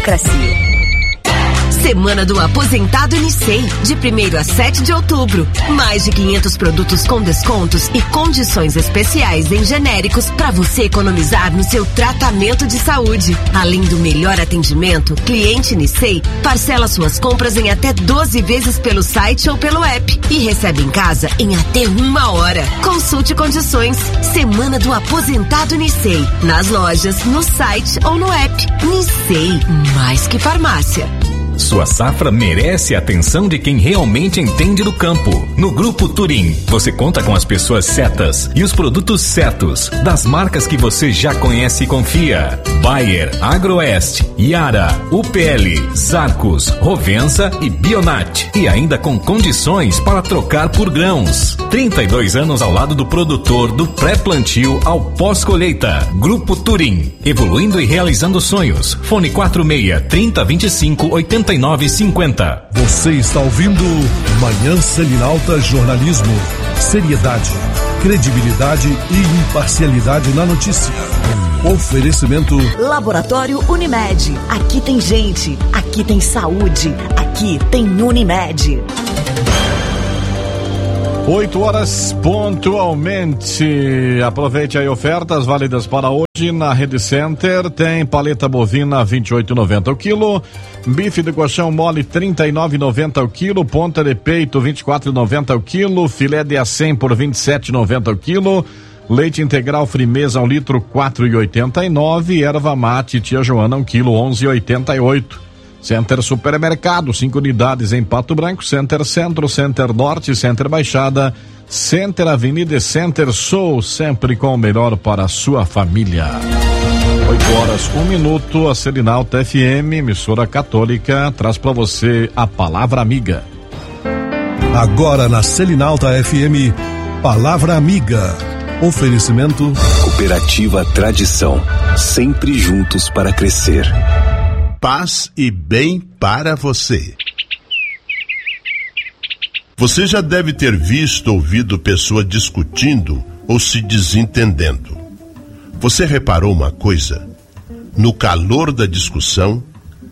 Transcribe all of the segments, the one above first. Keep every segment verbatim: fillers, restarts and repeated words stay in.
Semana do Aposentado Unicem, de primeiro a sete de outubro. Mais de quinhentos produtos com descontos e condições especiais em genéricos para você economizar no seu tratamento de saúde. Além do melhor atendimento, cliente Unicem parcela suas compras em até doze vezes pelo site ou pelo app e recebe em casa em até uma hora. Consulte condições. Semana do Aposentado Unicem. Nas lojas, no site ou no app. Unicem, mais que farmácia. Sua safra merece a atenção de quem realmente entende do campo. No Grupo Turim, você conta com as pessoas certas e os produtos certos, das marcas que você já conhece e confia. Bayer, Agroeste, Yara, U P L, Zarcos, Rovensa e Bionat. E ainda com condições para trocar por grãos. trinta e dois anos ao lado do produtor, do pré-plantio ao pós-colheita. Grupo Turim, evoluindo e realizando sonhos. Fone quatro seis, trinta, vinte e cinco, oitenta e nove cinquenta. Você está ouvindo Manhã Selinalta Jornalismo. Seriedade, credibilidade e imparcialidade na notícia. Oferecimento Laboratório Unimed. Aqui tem gente, aqui tem saúde, aqui tem Unimed. oito horas pontualmente. Aproveite aí ofertas válidas para hoje na Rede Center. Tem paleta bovina vinte e oito e noventa o quilo, bife de colchão mole trinta e nove e noventa o quilo, ponta de peito vinte e quatro e noventa o quilo, filé de acém por vinte e sete e noventa o quilo, leite integral Frimeza um litro quatro e oitenta e nove, erva mate Tia Joana um quilo onze e oitenta e oito. Center Supermercado, cinco unidades em Pato Branco, Center Centro, Center Norte, Center Baixada, Center Avenida e Center Sul, sempre com o melhor para a sua família. oito horas, um minuto, a Selinalta F M, emissora católica, traz para você a Palavra Amiga. Agora na Selinalta F M, Palavra Amiga. Oferecimento Cooperativa Tradição, sempre juntos para crescer. Paz e bem para você. Você já deve ter visto ou ouvido pessoa discutindo ou se desentendendo. Você reparou uma coisa? No calor da discussão,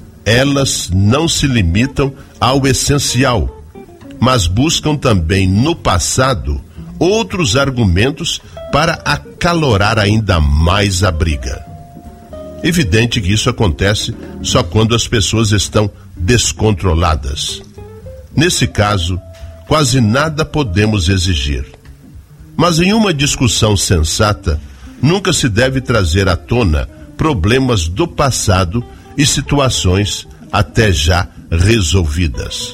elas não se limitam ao essencial, mas buscam também no passado outros argumentos para acalorar ainda mais a briga. Evidente que isso acontece só quando as pessoas estão descontroladas. Nesse caso, quase nada podemos exigir. Mas em uma discussão sensata, nunca se deve trazer à tona problemas do passado e situações até já resolvidas.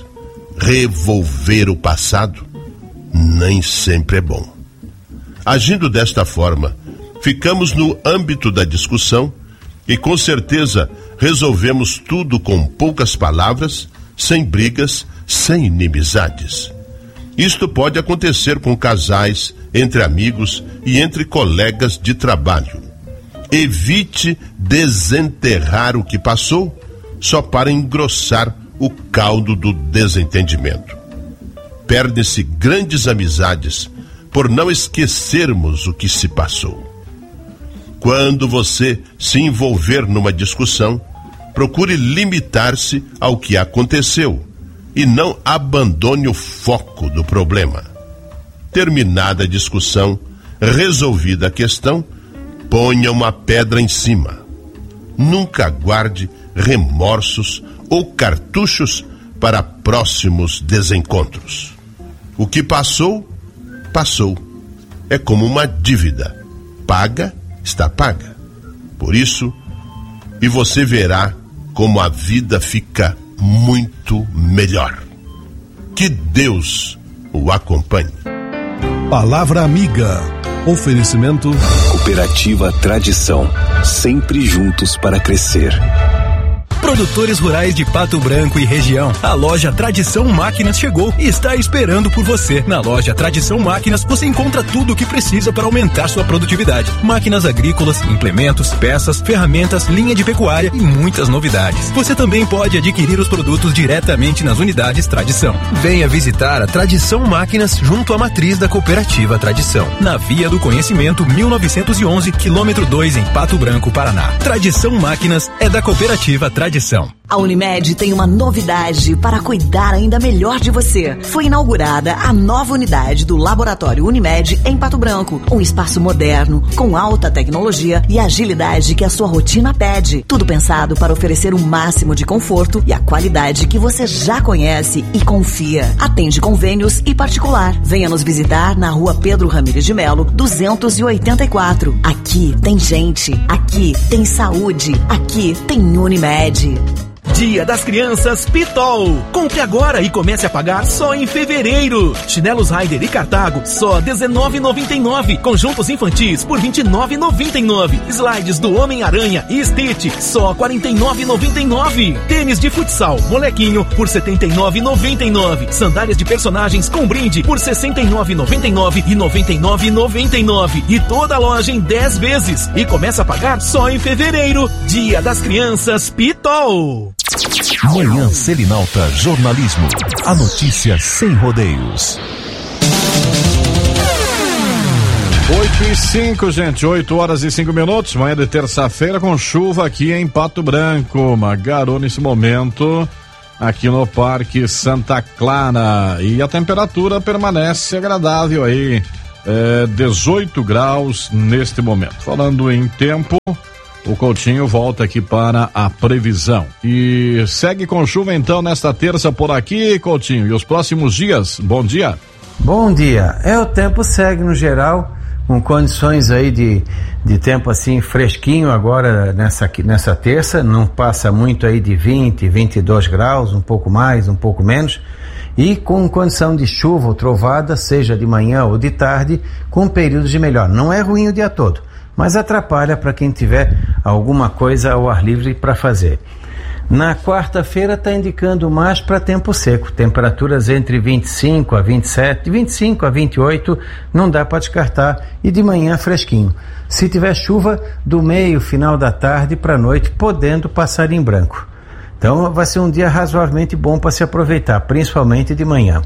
Revolver o passado nem sempre é bom. Agindo desta forma, ficamos no âmbito da discussão e com certeza resolvemos tudo com poucas palavras, sem brigas, sem inimizades. Isto pode acontecer com casais, entre amigos e entre colegas de trabalho. Evite desenterrar o que passou só para engrossar o caldo do desentendimento. Perdem-se grandes amizades por não esquecermos o que se passou. Quando você se envolver numa discussão, procure limitar-se ao que aconteceu e não abandone o foco do problema. Terminada a discussão, resolvida a questão, ponha uma pedra em cima. Nunca guarde remorsos ou cartuchos para próximos desencontros. O que passou, passou. É como uma dívida. Paga, está paga. Por isso, e você verá como a vida fica muito melhor. Que Deus o acompanhe. Palavra Amiga. Oferecimento Cooperativa Tradição, sempre juntos para crescer. Produtores rurais de Pato Branco e região. A loja Tradição Máquinas chegou e está esperando por você. Na loja Tradição Máquinas você encontra tudo o que precisa para aumentar sua produtividade. Máquinas agrícolas, implementos, peças, ferramentas, linha de pecuária e muitas novidades. Você também pode adquirir os produtos diretamente nas unidades Tradição. Venha visitar a Tradição Máquinas junto à matriz da Cooperativa Tradição, na Via do Conhecimento mil novecentos e onze, quilômetro dois, em Pato Branco, Paraná. Tradição Máquinas é da Cooperativa Tradição. tradição. A Unimed tem uma novidade para cuidar ainda melhor de você. Foi inaugurada a nova unidade do Laboratório Unimed em Pato Branco. Um espaço moderno, com alta tecnologia e agilidade que a sua rotina pede. Tudo pensado para oferecer o máximo de conforto e a qualidade que você já conhece e confia. Atende convênios e particular. Venha nos visitar na Rua Pedro Ramires de Melo, duzentos e oitenta e quatro. Aqui tem gente, aqui tem saúde, aqui tem Unimed. Dia das Crianças Pitol. Compre agora e comece a pagar só em fevereiro. Chinelos Raider e Cartago só dezenove reais e noventa e nove centavos. Conjuntos infantis por vinte e nove reais e noventa e nove centavos. Slides do Homem-Aranha e Stitch só quarenta e nove reais e noventa e nove centavos. Tênis de futsal Molequinho por setenta e nove reais e noventa e nove centavos. Sandálias de personagens com brinde por sessenta e nove reais e noventa e nove centavos e noventa e nove reais e noventa e nove centavos. E toda a loja em dez vezes. E começa a pagar só em fevereiro. Dia das Crianças Pitol. Manhã Selinalta Jornalismo. A notícia sem rodeios. oito e cinco, gente, oito horas e cinco minutos, manhã de terça-feira com chuva aqui em Pato Branco, uma garoa nesse momento aqui no Parque Santa Clara e a temperatura permanece agradável aí, é, dezoito graus neste momento. Falando em tempo, o Coutinho volta aqui para a previsão. E segue com chuva então nesta terça por aqui, Coutinho. E os próximos dias? Bom dia. Bom dia. É, o tempo segue no geral, com condições aí de, de tempo assim fresquinho agora nessa, nessa terça. Não passa muito aí de vinte, vinte e dois graus, um pouco mais, um pouco menos. E com condição de chuva ou trovada, seja de manhã ou de tarde, com períodos de melhor. Não é ruim o dia todo, mas atrapalha para quem tiver alguma coisa ao ar livre para fazer. Na quarta-feira está indicando mais para tempo seco, temperaturas entre vinte e cinco a vinte e sete, vinte e cinco a vinte e oito, não dá para descartar, e de manhã fresquinho. Se tiver chuva, do meio, final da tarde para a noite, podendo passar em branco. Então vai ser um dia razoavelmente bom para se aproveitar, principalmente de manhã.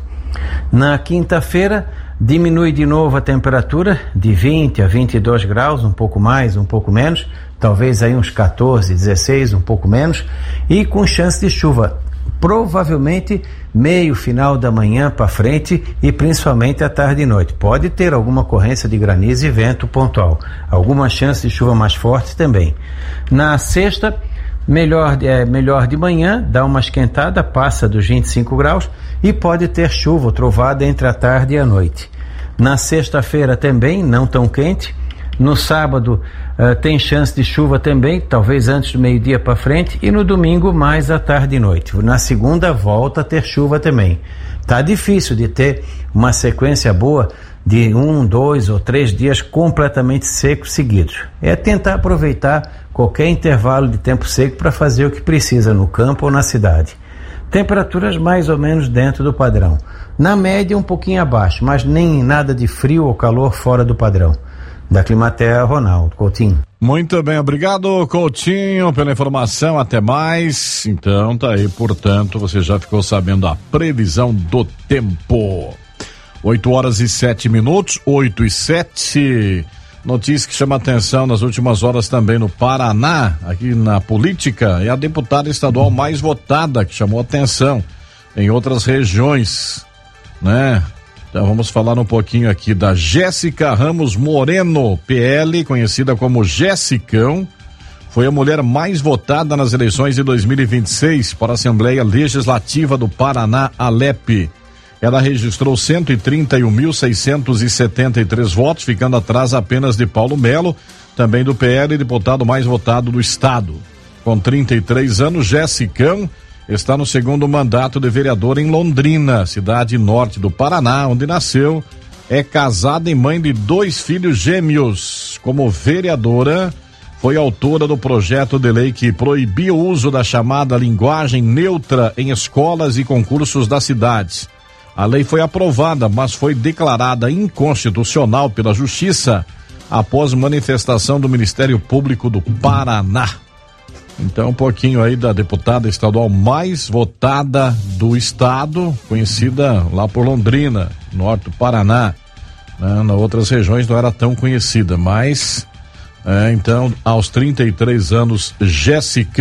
Na quinta-feira, diminui de novo a temperatura de vinte a vinte e dois graus, um pouco mais, um pouco menos, talvez aí uns quatorze, dezesseis, um pouco menos, e com chance de chuva, provavelmente meio final da manhã para frente e principalmente à tarde e noite. Pode ter alguma ocorrência de granizo e vento pontual, alguma chance de chuva mais forte também. Na sexta, Melhor, é, melhor de manhã, dá uma esquentada, passa dos vinte e cinco graus e pode ter chuva ou trovada entre a tarde e a noite. Na sexta-feira também, não tão quente. No sábado uh, tem chance de chuva também, talvez antes do meio-dia para frente. E no domingo mais à tarde e noite. Na segunda volta a ter chuva também. Tá difícil de ter uma sequência boa de um, dois ou três dias completamente secos seguidos. É tentar aproveitar qualquer intervalo de tempo seco para fazer o que precisa no campo ou na cidade. Temperaturas mais ou menos dentro do padrão. Na média um pouquinho abaixo, mas nem nada de frio ou calor fora do padrão. Da Climatea, Ronaldo Coutinho. Muito bem, obrigado, Coutinho, pela informação, até mais. Então tá aí, portanto, você já ficou sabendo a previsão do tempo. oito horas e sete minutos, oito e sete. Notícia que chama atenção nas últimas horas também no Paraná, aqui na política, é a deputada estadual mais votada, que chamou atenção em outras regiões, né? Então vamos falar um pouquinho aqui da Jéssica Ramos Moreno, P L, conhecida como Jessicão, foi a mulher mais votada nas eleições de dois mil e vinte e seis para a Assembleia Legislativa do Paraná, Alep. Ela registrou cento e trinta e um mil seiscentos e setenta e três votos, ficando atrás apenas de Paulo Melo, também do P L, deputado mais votado do estado. Com trinta e três anos, Jessicão está no segundo mandato de vereador em Londrina, cidade norte do Paraná, onde nasceu. É casada e mãe de dois filhos gêmeos. Como vereadora, foi autora do projeto de lei que proibia o uso da chamada linguagem neutra em escolas e concursos da cidade. A lei foi aprovada, mas foi declarada inconstitucional pela Justiça após manifestação do Ministério Público do Paraná. Então, um pouquinho aí da deputada estadual mais votada do estado, conhecida lá por Londrina, norte do Paraná. Né? Nas outras regiões não era tão conhecida, mas, é, então, aos trinta e três anos, Jessicão,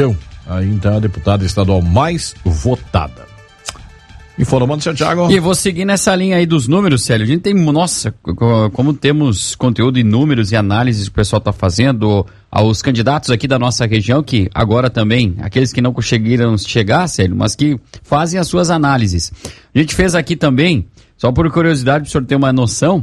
Aí então a deputada estadual mais votada. Informando, seu Thiago. E vou seguir nessa linha aí dos números, Célio. A gente tem, nossa, como temos conteúdo em números e análises que o pessoal está fazendo, aos candidatos aqui da nossa região, que agora também, aqueles que não conseguiram chegar, Célio, mas que fazem as suas análises. A gente fez aqui também, só por curiosidade, para o senhor ter uma noção,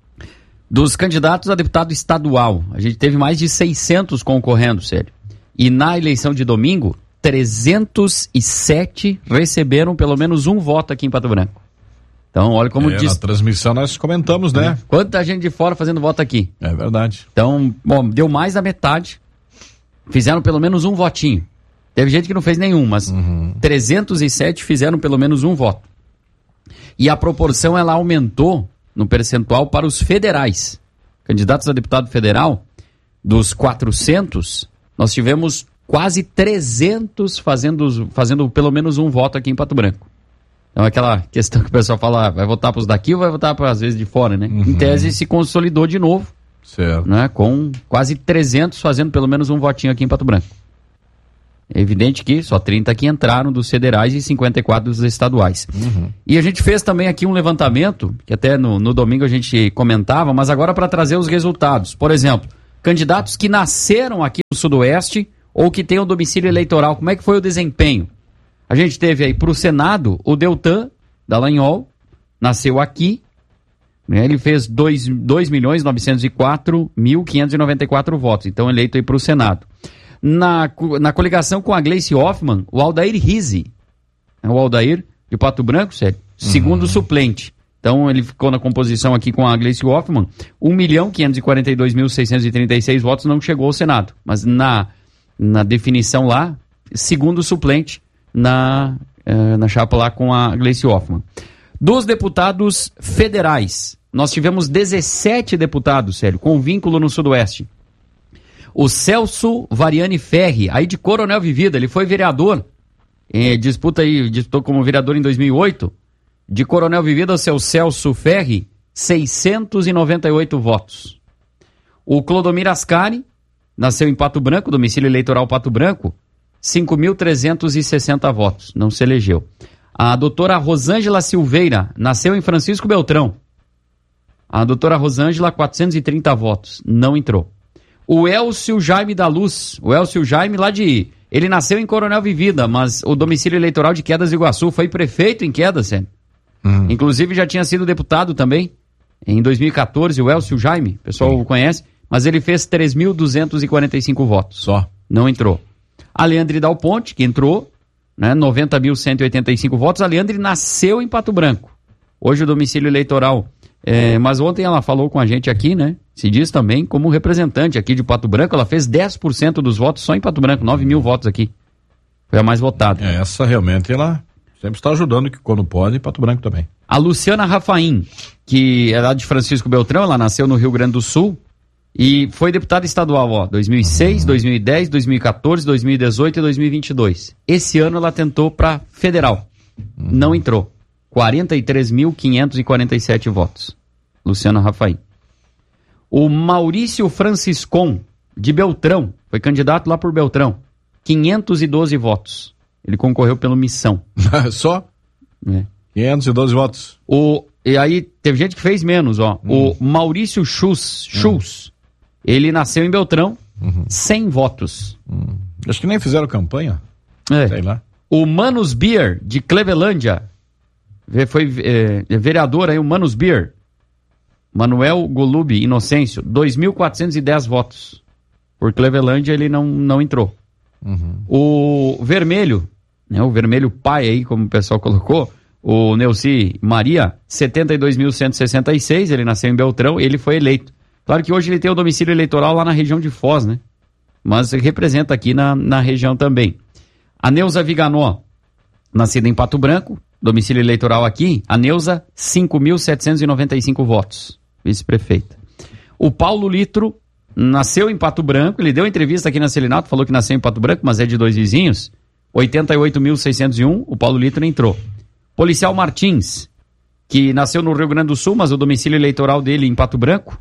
dos candidatos a deputado estadual. A gente teve mais de seiscentos concorrendo, Célio. E na eleição de domingo, trezentos e sete receberam pelo menos um voto aqui em Pato Branco. Então, olha como é, diz. Na transmissão nós comentamos, né? Quanta gente de fora fazendo voto aqui. É verdade. Então, bom, deu mais da metade. Fizeram pelo menos um votinho. Teve gente que não fez nenhum, mas uhum. trezentos e sete fizeram pelo menos um voto. E a proporção, ela aumentou no percentual para os federais. Candidatos a deputado federal, dos quatrocentos, nós tivemos quase trezentos fazendo, fazendo pelo menos um voto aqui em Pato Branco. Então aquela questão que o pessoal fala, ah, vai votar para os daqui ou vai votar para as vezes de fora, né? Uhum. Em tese se consolidou de novo, certo. Né? Com quase trezentos fazendo pelo menos um votinho aqui em Pato Branco. É evidente que só trinta que entraram dos federais e cinquenta e quatro dos estaduais. Uhum. E a gente fez também aqui um levantamento, que até no, no domingo a gente comentava, mas agora para trazer os resultados. Por exemplo, candidatos que nasceram aqui no Sudoeste ou que tenham domicílio eleitoral, como é que foi o desempenho? A gente teve aí para o Senado o Deltan Dallagnol, nasceu aqui, né, ele fez dois milhões novecentos e quatro mil quinhentos e noventa e quatro votos, então eleito aí para o Senado. Na, na coligação com a Gleice Hoffmann, o Aldair Rize, o Aldair de Pato Branco, sério, segundo uhum. suplente. Então ele ficou na composição aqui com a Gleice Hoffmann, um milhão quinhentos e quarenta e dois mil seiscentos e trinta e seis votos, não chegou ao Senado, mas na, na definição lá, segundo suplente na, eh, na chapa lá com a Gleice Hoffmann. Dos deputados federais, nós tivemos dezessete deputados, sério, com vínculo no Sudoeste. O Celso Variani Ferri, aí de Coronel Vivida, ele foi vereador, eh, disputa aí, disputou como vereador em dois mil e oito, de Coronel Vivida, o seu Celso Ferri, seiscentos e noventa e oito votos. O Clodomir Ascari, nasceu em Pato Branco, domicílio eleitoral Pato Branco, cinco mil trezentos e sessenta votos, não se elegeu. A doutora Rosângela Silveira, nasceu em Francisco Beltrão. A doutora Rosângela, quatrocentos e trinta votos, não entrou. O Elcio Jaime da Luz, o Elcio Jaime lá de... Ele nasceu em Coronel Vivida, mas o domicílio eleitoral de Quedas do Iguaçu, foi prefeito em Quedas, sério. Uhum. Inclusive já tinha sido deputado também, em dois mil e catorze, o Elcio Jaime, o pessoal o conhece, mas ele fez três mil duzentos e quarenta e cinco votos. Só. Não entrou. A Leandre Dal Ponte, que entrou, né, noventa mil cento e oitenta e cinco votos. A Leandre nasceu em Pato Branco. Hoje o domicílio eleitoral, é, mas ontem ela falou com a gente aqui, né? Se diz também como representante aqui de Pato Branco, ela fez dez por cento dos votos só em Pato Branco, nove mil votos aqui. Foi a mais votada. É, essa realmente ela sempre está ajudando, que quando pode, em Pato Branco também. A Luciana Rafaim, que é lá de Francisco Beltrão, ela nasceu no Rio Grande do Sul e foi deputada estadual, ó, dois mil e seis, uhum. dois mil e dez, dois mil e catorze, dois mil e dezoito e dois mil e vinte e dois. Esse ano ela tentou para federal, uhum. não entrou. quarenta e três mil quinhentos e quarenta e sete votos. Luciana Rafaim. O Maurício Franciscon, de Beltrão, foi candidato lá por Beltrão, quinhentos e doze votos. Ele concorreu pelo Missão. Só? É. quinhentos e doze votos. O, e aí, teve gente que fez menos, ó. Hum. O Maurício Schultz, Schultz hum. ele nasceu em Beltrão, uhum. cem votos. Hum. Acho que nem fizeram campanha. É. Sei lá. O Manus Beer, de Clevelândia, foi é, vereador aí, o Manus Beer. Manuel Golub Inocêncio, dois mil quatrocentos e dez votos. Por Clevelândia ele não, não entrou. Uhum. O Vermelho, né, o Vermelho pai aí, como o pessoal colocou, o Neuci Maria, setenta e dois mil cento e sessenta e seis, ele nasceu em Beltrão, ele foi eleito. Claro que hoje ele tem o domicílio eleitoral lá na região de Foz, né? Mas representa aqui na, na região também. A Neuza Viganó, nascida em Pato Branco, domicílio eleitoral aqui, a Neuza, cinco mil setecentos e noventa e cinco votos, vice-prefeita. O Paulo Litro nasceu em Pato Branco, ele deu entrevista aqui na Celinato, falou que nasceu em Pato Branco, mas é de dois vizinhos, oitenta e oito mil seiscentos e um, o Paulo Litro entrou. Policial Martins, que nasceu no Rio Grande do Sul, mas o domicílio eleitoral dele em Pato Branco,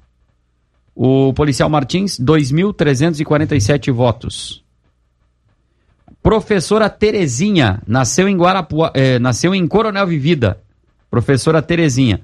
o Policial Martins, dois mil trezentos e quarenta e sete votos. Professora Terezinha, nasceu em Guarapuá, eh, nasceu em Coronel Vivida. Professora Terezinha,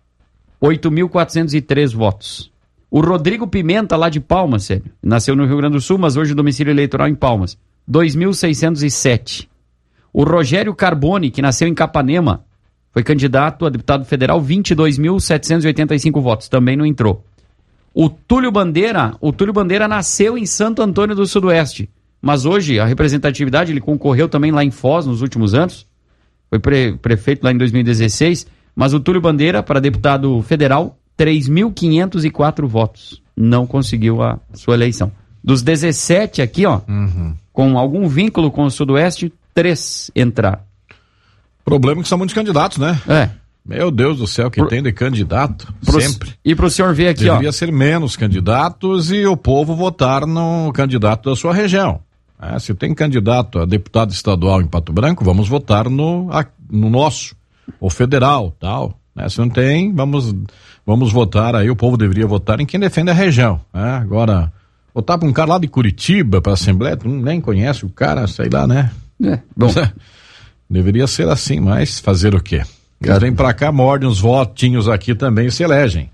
oito mil quatrocentos e três votos. O Rodrigo Pimenta, lá de Palmas, sério, nasceu no Rio Grande do Sul, mas hoje o domicílio eleitoral em Palmas, dois mil seiscentos e sete. O Rogério Carboni, que nasceu em Capanema, foi candidato a deputado federal, vinte e dois mil setecentos e oitenta e cinco votos, também não entrou. O Túlio Bandeira, o Túlio Bandeira nasceu em Santo Antônio do Sudoeste, mas hoje a representatividade, ele concorreu também lá em Foz nos últimos anos, foi pre- prefeito lá em dois mil e dezesseis, mas o Túlio Bandeira, para deputado federal, três mil quinhentos e quatro votos, não conseguiu a sua eleição. Dos dezessete aqui, ó, uhum. com algum vínculo com o Sudoeste, três entraram. Problema é que são muitos candidatos, né? É. Meu Deus do céu, que Pro... tem de candidato, Pro... sempre. E para o senhor ver aqui, Deveria ó. Deveria ser menos candidatos e o povo votar no candidato da sua região. É, se tem candidato a deputado estadual em Pato Branco, vamos votar no, a, no nosso, o federal, tal. Né? Se não tem, vamos, vamos votar aí, o povo deveria votar em quem defende a região. Né? Agora, votar para um cara lá de Curitiba, para a Assembleia, tu nem conhece o cara, sei lá, né? É, bom. Deveria ser assim, mas fazer o quê? Eles vêm pra cá, mordem uns votinhos aqui também e se elegem.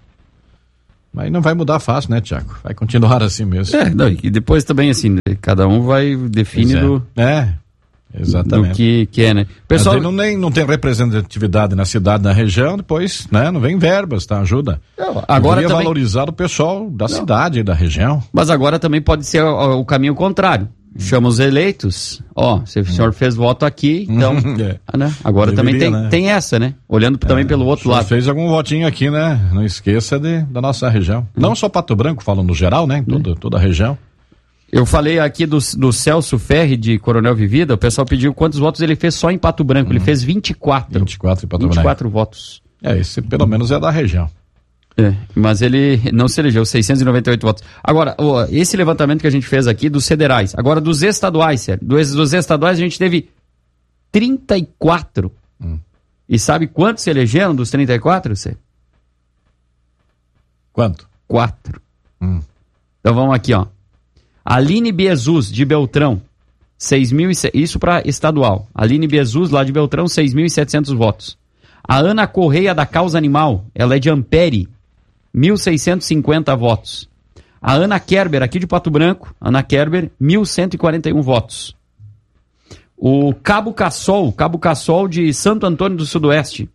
Mas não vai mudar fácil, né, Tiago? Vai continuar assim mesmo. É, não, e depois também assim, cada um vai define é. do... É, exatamente. Do que, que é, né? Pessoal, não, nem, não tem representatividade na cidade, na região, depois, né, não vem verbas, tá? Ajuda. Não, agora Deveria também... valorizar o pessoal da não. cidade e da região. Mas agora também pode ser o, o caminho contrário. Chama os eleitos, ó, se o senhor fez voto aqui, então, é. né? Agora Deveria, também tem, né? tem essa, né? Olhando é, também pelo outro lado. Fez algum votinho aqui, né? Não esqueça de, da nossa região. Hum. Não só Pato Branco, falam no geral, né? Toda, hum. toda a região. Eu falei aqui do, do Celso Ferri, de Coronel Vivida, o pessoal pediu quantos votos ele fez só em Pato Branco. Hum. Ele fez vinte e quatro. vinte e quatro em Pato Branco. vinte e quatro votos. É, esse pelo menos é da região. É, mas ele não se elegeu, seiscentos e noventa e oito votos. Agora, esse levantamento que a gente fez aqui dos federais, agora dos estaduais, sério, dos, dos estaduais a gente teve trinta e quatro. Hum. E sabe quantos se elegeram dos trinta e quatro, sério? Quanto? Quatro. Hum. Então vamos aqui, ó. Aline Biezus, de Beltrão, seis mil e setecentos, isso para estadual. Aline Biezus, lá de Beltrão, seis mil e setecentos votos. A Ana Correia, da Causa Animal, ela é de Ampere, mil seiscentos e cinquenta votos. A Ana Kerber, aqui de Pato Branco, Ana Kerber, mil cento e quarenta e um votos. O Cabo Cassol, Cabo Cassol de Santo Antônio do Sudoeste.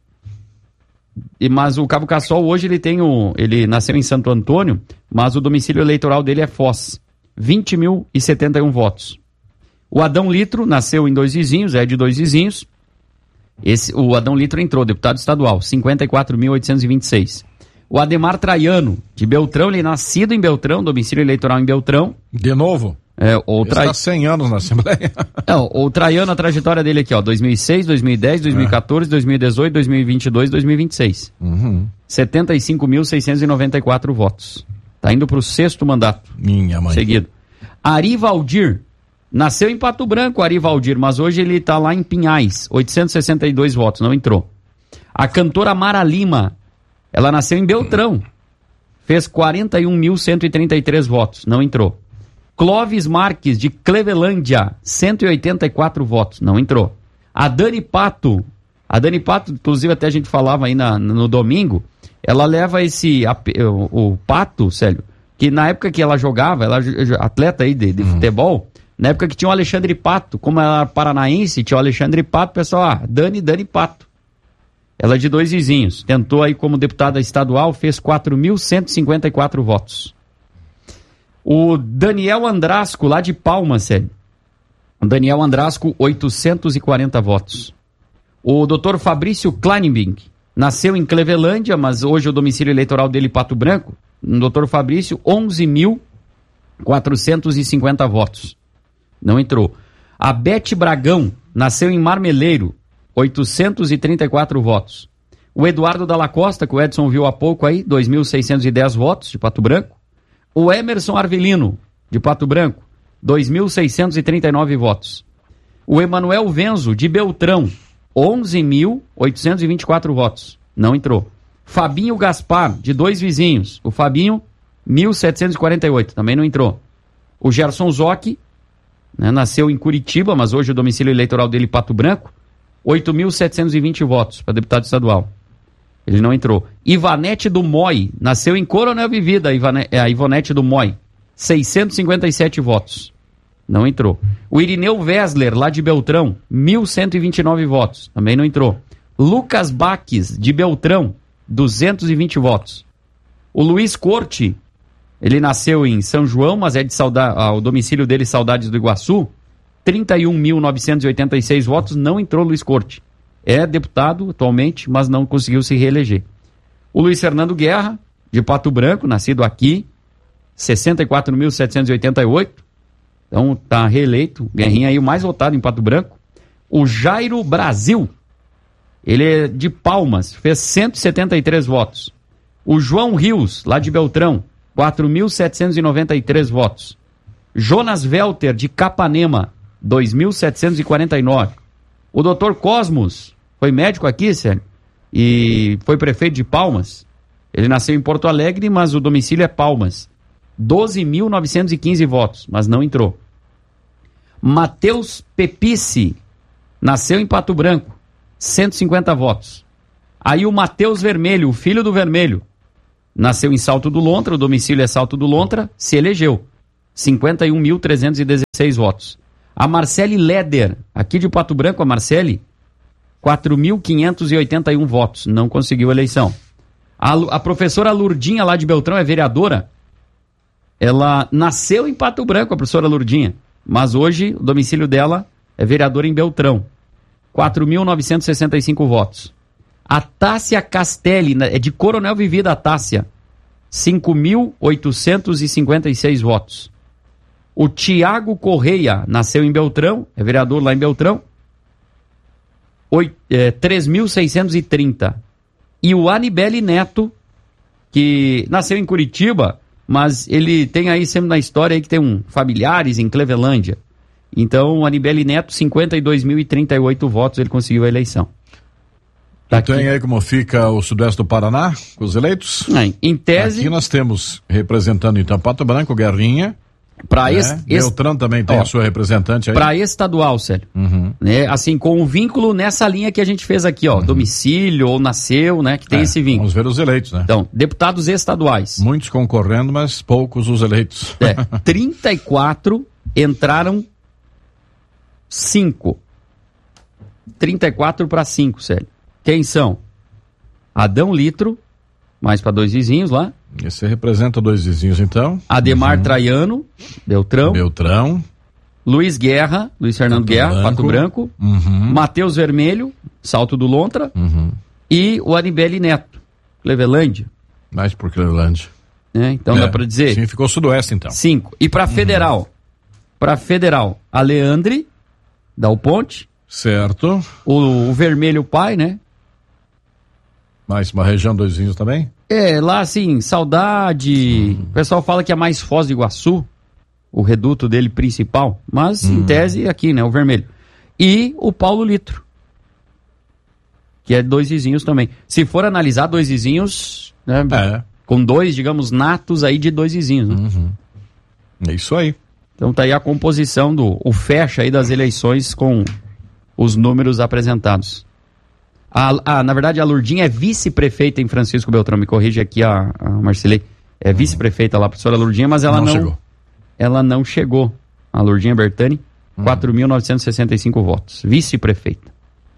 E, mas o Cabo Cassol hoje ele tem o... Ele nasceu em Santo Antônio, mas o domicílio eleitoral dele é Foz. vinte mil e setenta e um votos. O Adão Litro nasceu em Dois Vizinhos, é de Dois Vizinhos. Esse, o Adão Litro entrou, deputado estadual, cinquenta e quatro mil oitocentos e vinte e seis. O Ademar Traiano, de Beltrão, ele é nascido em Beltrão, domicílio eleitoral em Beltrão. De novo? É, o Tra... Está cem anos na Assembleia. Não, o Traiano, a trajetória dele aqui, ó, dois mil e seis, dois mil e dez, dois mil e quatorze, é. dois mil e dezoito, dois mil e vinte e dois, dois mil e vinte e seis. Uhum. setenta e cinco mil seiscentos e noventa e quatro votos. Tá indo para o sexto mandato. Minha mãe. Seguido. Ari Valdir, nasceu em Pato Branco, Ari Valdir, mas hoje ele está lá em Pinhais, oitocentos e sessenta e dois votos, não entrou. A cantora Mara Lima, ela nasceu em Beltrão, fez quarenta e um mil cento e trinta e três votos, não entrou. Clóvis Marques, de Clevelândia, cento e oitenta e quatro votos, não entrou. A Dani Pato, a Dani Pato, inclusive até a gente falava aí na, no domingo, ela leva esse, a, o, o Pato, Célio, que na época que ela jogava, ela atleta aí de, de uhum. futebol, na época que tinha o Alexandre Pato, como ela era paranaense, tinha o Alexandre Pato, pessoal, ah, Dani, Dani Pato. Ela é de Dois Vizinhos, tentou aí como deputada estadual, fez quatro mil cento e cinquenta e quatro votos. O Daniel Andrasco, lá de Palmas, sério. O Daniel Andrasco, oitocentos e quarenta votos. O doutor Fabrício Kleinbing, nasceu em Clevelândia, mas hoje o domicílio eleitoral dele é Pato Branco. O doutor Fabrício, onze mil quatrocentos e cinquenta votos. Não entrou. A Bete Bragão, nasceu em Marmeleiro, oitocentos e trinta e quatro votos. O Eduardo Dalla Costa, que o Edson viu há pouco aí, dois mil seiscentos e dez votos, de Pato Branco. O Emerson Arvelino, de Pato Branco, dois mil seiscentos e trinta e nove votos. O Emanuel Venzo, de Beltrão, onze mil oitocentos e vinte e quatro votos. Não entrou. Fabinho Gaspar, de Dois Vizinhos. O Fabinho, mil setecentos e quarenta e oito. Também não entrou. O Gerson Zocchi, né? Nasceu em Curitiba, mas hoje o domicílio eleitoral dele é Pato Branco, oito mil setecentos e vinte votos para deputado estadual. Ele não entrou. Ivanete do Moi, nasceu em Coronel Vivida, a, Ivane, a Ivonete do Moi, seiscentos e cinquenta e sete votos. Não entrou. O Irineu Wessler, lá de Beltrão, mil cento e vinte e nove votos. Também não entrou. Lucas Baques, de Beltrão, duzentos e vinte votos. O Luiz Corte, ele nasceu em São João, mas é de saudade, ah, o domicílio dele, Saudades do Iguaçu, trinta e um mil novecentos e oitenta e seis votos, não entrou Luiz Corte. É deputado atualmente, mas não conseguiu se reeleger. O Luiz Fernando Guerra, de Pato Branco, nascido aqui, sessenta e quatro mil setecentos e oitenta e oito. Então está reeleito. Guerrinha aí o mais votado em Pato Branco. O Jairo Brasil, ele é de Palmas, fez cento e setenta e três votos. O João Rios, lá de Beltrão, quatro mil setecentos e noventa e três votos. Jonas Welter, de Capanema, dois mil setecentos e quarenta e nove. O doutor Cosmos, foi médico aqui, Sérgio, e foi prefeito de Palmas. Ele nasceu em Porto Alegre, mas o domicílio é Palmas. doze mil novecentos e quinze votos, mas não entrou. Matheus Pepice, nasceu em Pato Branco, cento e cinquenta votos. Aí o Matheus Vermelho, o filho do Vermelho, nasceu em Salto do Lontra, o domicílio é Salto do Lontra, se elegeu, cinquenta e um mil trezentos e dezesseis votos. A Marcele Leder, aqui de Pato Branco, a Marcele, quatro mil quinhentos e oitenta e um votos, não conseguiu eleição. A, a professora Lurdinha, lá de Beltrão, é vereadora. Ela nasceu em Pato Branco, a professora Lurdinha, mas hoje o domicílio dela é vereadora em Beltrão, quatro mil novecentos e sessenta e cinco votos. A Tássia Castelli, é de Coronel Vivida, a Tássia, cinco mil oitocentos e cinquenta e seis votos. O Tiago Correia, nasceu em Beltrão, é vereador lá em Beltrão, é, três mil seiscentos e trinta. E o Anibele Neto, que nasceu em Curitiba, mas ele tem aí sempre na história aí que tem um familiares em Clevelândia. Então, o Anibele Neto, cinquenta e dois mil e trinta e oito votos, ele conseguiu a eleição. Tá, tem aí como fica o Sudeste do Paraná, com os eleitos? Não, em tese... Aqui nós temos, representando então Pato Branco, Guerrinha. Para né? esse, Beltrão também tem ó, a sua representante aí. Para estadual, Célio. Uhum. Né? Assim, com um vínculo nessa linha que a gente fez aqui, ó. Uhum. Domicílio ou nasceu, né? Que tem é, esse vínculo. Vamos ver os eleitos, né? Então, deputados estaduais. Muitos concorrendo, mas poucos os eleitos. É, trinta e quatro entraram cinco. trinta e quatro para cinco, Célio. Quem são? Adão Litro, mais para dois vizinhos lá. Esse representa dois vizinhos, então. Ademar uhum. Traiano, Beltrão. Beltrão. Luiz Guerra, Luiz Fernando Pato Guerra, Branco. Pato Branco. Uhum. Matheus Vermelho, Salto do Lontra. Uhum. E o Anibele Neto, Clevelândia. Mais por Clevelândia. É, então é. dá para dizer. Sim, ficou Sudoeste, então. Cinco. E para Federal? Uhum. Para Federal, a Leandre, Dal Ponte. Certo. O, o Vermelho pai, né? Mais uma região, dois vizinhos também? É, lá assim, Saudade. Hum. O pessoal fala que é mais Foz do Iguaçu, o reduto dele principal, mas hum. em tese aqui, né, o Vermelho. E o Paulo Litro, que é dois vizinhos também. Se for analisar dois vizinhos, né, é. com dois, digamos, natos aí de dois vizinhos. Né? Uhum. É isso aí. Então tá aí a composição do, o fecha aí das eleições com os números apresentados. A, a, na verdade, a Lurdinha é vice-prefeita em Francisco Beltrão, me corrige aqui a, a Marcilei, é vice-prefeita lá, a professora Lurdinha, mas ela não, não chegou. Ela não chegou. A Lurdinha Bertani, hum. quatro mil novecentos e sessenta e cinco votos, vice-prefeita.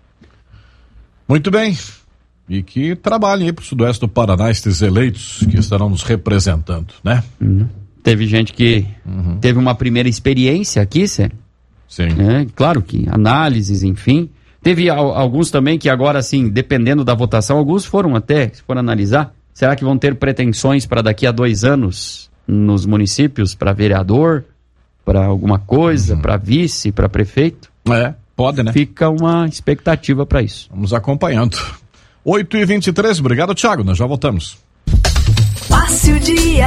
Muito bem. E que trabalhem aí para o Sudoeste do Paraná estes eleitos que estarão nos representando, né? Uhum. Teve gente que uhum. teve uma primeira experiência aqui, sério. Sim. É, claro que análises, enfim. Teve alguns também que agora, assim, dependendo da votação, alguns foram até, se for analisar, será que vão ter pretensões para daqui a dois anos nos municípios, para vereador, para alguma coisa, uhum. para vice, para prefeito? É, pode, né? Fica uma expectativa para isso. Vamos acompanhando. oito e vinte e três, obrigado, Thiago, nós já voltamos. Passe o dia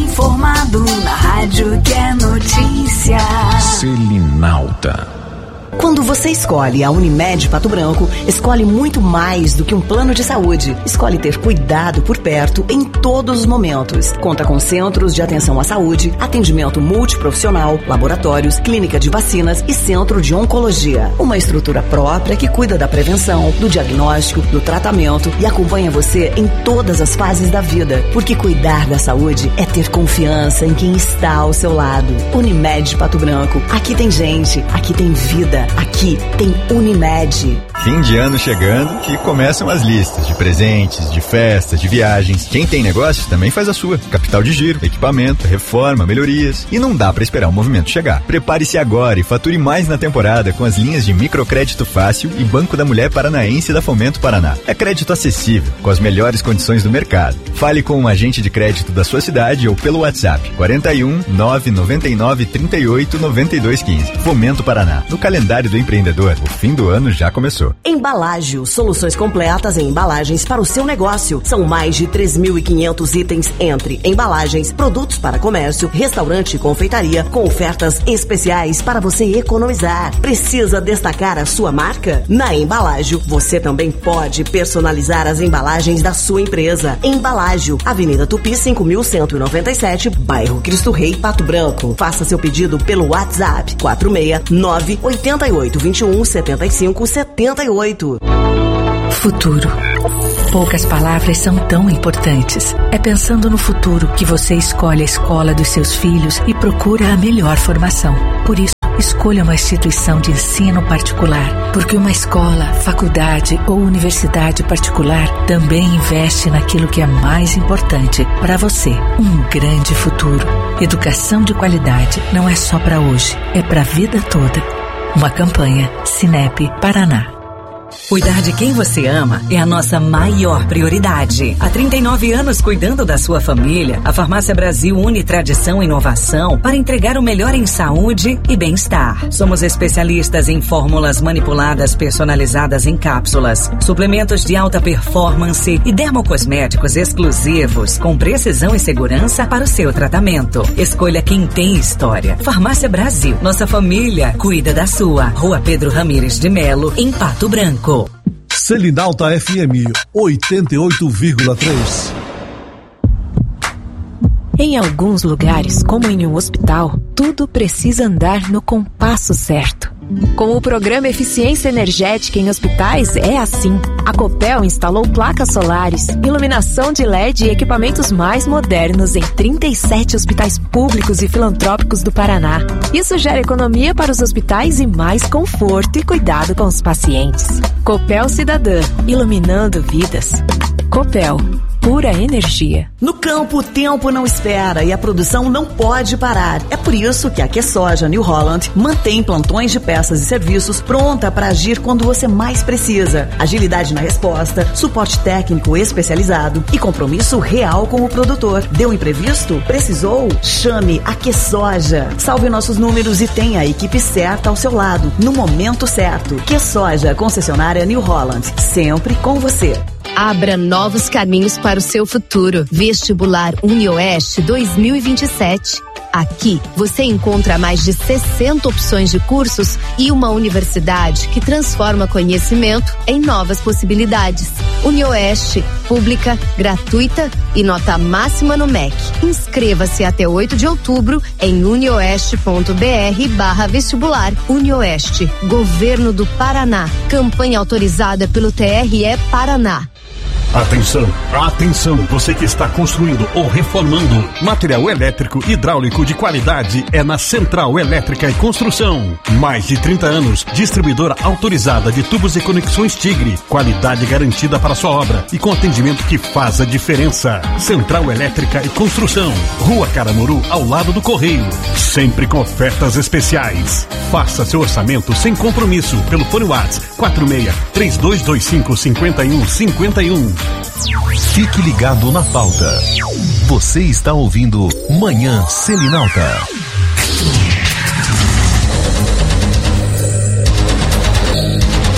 informado na rádio que é notícia. Selinalta. Quando você escolhe a Unimed Pato Branco, escolhe muito mais do que um plano de saúde. Escolhe ter cuidado por perto em todos os momentos. Conta com centros de atenção à saúde, atendimento multiprofissional, laboratórios, clínica de vacinas e centro de oncologia. Uma estrutura própria que cuida da prevenção, do diagnóstico, do tratamento e acompanha você em todas as fases da vida. Porque cuidar da saúde é ter confiança em quem está ao seu lado. Unimed Pato Branco. Aqui tem gente, aqui tem vida, aqui tem Unimed. Fim de ano chegando e começam as listas de presentes, de festas, de viagens. Quem tem negócio também faz a sua. Capital de giro, equipamento, reforma, melhorias. E não dá para esperar o movimento chegar. Prepare-se agora e fature mais na temporada com as linhas de microcrédito fácil e Banco da Mulher Paranaense da Fomento Paraná. É crédito acessível, com as melhores condições do mercado. Fale com um agente de crédito da sua cidade ou pelo WhatsApp quarenta e um, nove noventa e nove, trinta e oito, noventa e dois, quinze. Fomento Paraná. No calendário do empreendedor, o fim do ano já começou. Embalágio, soluções completas em embalagens para o seu negócio. São mais de três mil e quinhentos itens entre embalagens, produtos para comércio, restaurante e confeitaria, com ofertas especiais para você economizar. Precisa destacar a sua marca? Na Embalágio, você também pode personalizar as embalagens da sua empresa. Embalágio, Avenida Tupi, cinco mil cento e noventa e sete, bairro Cristo Rei, Pato Branco. Faça seu pedido pelo WhatsApp quatro seis nove, oito oito, dois um, sete cinco, sete oito. Futuro. Poucas palavras são tão importantes. É pensando no futuro que você escolhe a escola dos seus filhos e procura a melhor formação. Por isso, escolha uma instituição de ensino particular, porque uma escola, faculdade ou universidade particular também investe naquilo que é mais importante para você, um grande futuro. Educação de qualidade não é só para hoje, é para a vida toda. Uma campanha Cinep Paraná. Cuidar de quem você ama é a nossa maior prioridade. Há trinta e nove anos cuidando da sua família, a Farmácia Brasil une tradição e inovação para entregar o melhor em saúde e bem-estar. Somos especialistas em fórmulas manipuladas personalizadas em cápsulas, suplementos de alta performance e dermocosméticos exclusivos com precisão e segurança para o seu tratamento. Escolha quem tem história. Farmácia Brasil. Nossa família cuida da sua. Rua Pedro Ramires de Melo, em Pato Branco. Selinalta F M oitenta e oito vírgula três. Em alguns lugares, como em um hospital, tudo precisa andar no compasso certo. Com o programa Eficiência Energética em Hospitais é assim. A Copel instalou placas solares, iluminação de L E D e equipamentos mais modernos em trinta e sete hospitais públicos e filantrópicos do Paraná. Isso gera economia para os hospitais e mais conforto e cuidado com os pacientes. Copel Cidadã, iluminando vidas. Copel. Pura energia. No campo, o tempo não espera e a produção não pode parar. É por isso que a QSoja New Holland mantém plantões de peças e serviços pronta para agir quando você mais precisa. Agilidade na resposta, suporte técnico especializado e compromisso real com o produtor. Deu imprevisto? Precisou? Chame a QSoja. Salve nossos números e tenha a equipe certa ao seu lado, no momento certo. QSoja, concessionária New Holland, sempre com você. Abra novos caminhos para o seu futuro. Vestibular UniOeste dois mil e vinte e sete. Aqui você encontra mais de sessenta opções de cursos e uma universidade que transforma conhecimento em novas possibilidades. UniOeste, pública, gratuita e nota máxima no M E C. Inscreva-se até oito de outubro em unioeste.br barra vestibular. UniOeste, Governo do Paraná. Campanha autorizada pelo T R E Paraná. Atenção, atenção, você que está construindo ou reformando. Material elétrico hidráulico de qualidade é na Central Elétrica e Construção. Mais de trinta anos, distribuidora autorizada de tubos e conexões Tigre. Qualidade garantida para sua obra e com atendimento que faz a diferença. Central Elétrica e Construção. Rua Caramuru, ao lado do Correio. Sempre com ofertas especiais. Faça seu orçamento sem compromisso pelo fone WhatsApp quatro seis, três dois dois cinco, cinco um cinco um. Fique ligado na pauta. Você está ouvindo Manhã Selinalta.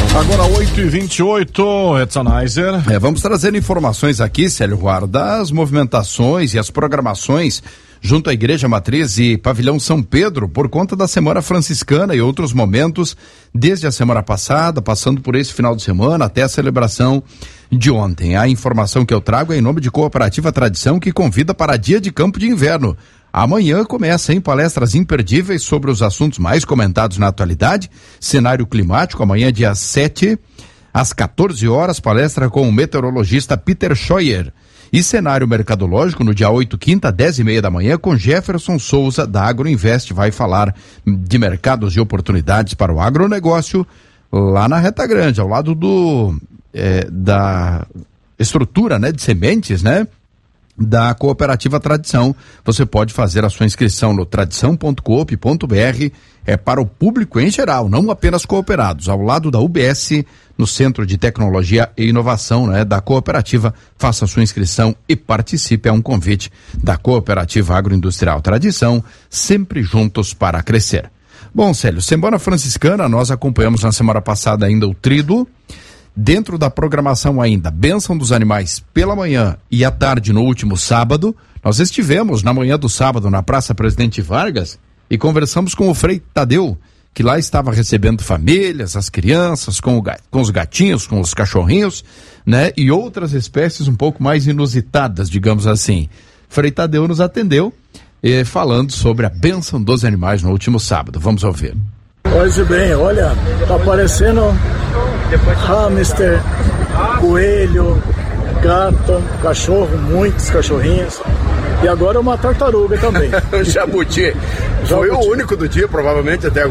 Agora oito e vinte e oito, Edson Eiser. É, vamos trazer informações aqui, Célio Ruar, das movimentações e as programações junto à Igreja Matriz e Pavilhão São Pedro, por conta da Semana Franciscana e outros momentos, desde a semana passada, passando por esse final de semana até a celebração de ontem. A informação que eu trago é em nome de Cooperativa Tradição, que convida para Dia de Campo de Inverno. Amanhã começa em palestras imperdíveis sobre os assuntos mais comentados na atualidade. Cenário climático, amanhã dia sete, às quatorze horas, palestra com o meteorologista Peter Scheuer. E cenário mercadológico no dia oito, quinta, dez e meia da manhã, com Jefferson Souza da Agroinvest. Vai falar de mercados e oportunidades para o agronegócio lá na Reta Grande, ao lado do é, da estrutura, né, de sementes, né, da Cooperativa Tradição. Você pode fazer a sua inscrição no tradição ponto coop ponto br, é para o público em geral, não apenas cooperados, ao lado da U B S, no Centro de Tecnologia e Inovação, né, da Cooperativa. Faça a sua inscrição e participe, é um convite da Cooperativa Agroindustrial Tradição, sempre juntos para crescer. Bom, Célio, Semana Franciscana, nós acompanhamos na semana passada ainda o Tríduo. Dentro da programação ainda, Bênção dos Animais pela manhã e à tarde no último sábado, nós estivemos na manhã do sábado na Praça Presidente Vargas e conversamos com o Frei Tadeu, que lá estava recebendo famílias, as crianças, com, o, com os gatinhos, com os cachorrinhos, né? E outras espécies um pouco mais inusitadas, digamos assim. Frei Tadeu nos atendeu eh, falando sobre a Bênção dos Animais no último sábado. Vamos ouvir. Hoje bem, olha, tá aparecendo hamster, coelho, gato, cachorro, muitos cachorrinhos. E agora uma tartaruga também. Jabuti. Foi o único do dia, provavelmente, até agora.